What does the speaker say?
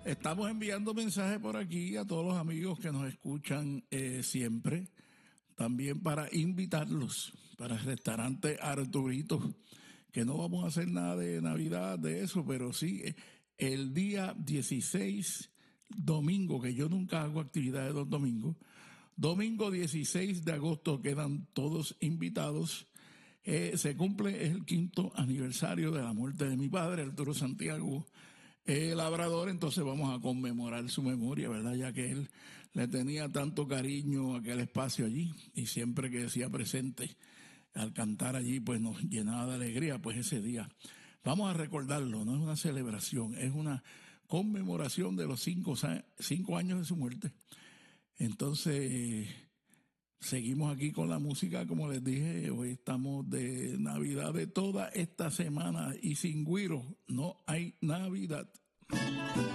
Estamos enviando mensajes por aquí a todos los amigos que nos escuchan siempre. También para invitarlos para el restaurante Arturito, que no vamos a hacer nada de Navidad de eso, pero sí el día 16, domingo, que yo nunca hago actividades los domingos. Domingo 16 de agosto quedan todos invitados. Se cumple, es el 5º aniversario de la muerte de mi padre, Arturo Santiago Labrador, entonces vamos a conmemorar su memoria, ¿verdad? Ya que él le tenía tanto cariño a aquel espacio allí y siempre que decía presente, al cantar allí, pues nos llenaba de alegría, pues ese día. Vamos a recordarlo, no es una celebración, es una conmemoración de los 5 años de su muerte. Entonces, seguimos aquí con la música, como les dije, hoy estamos de Navidad de toda esta semana y sin güiro no hay Navidad.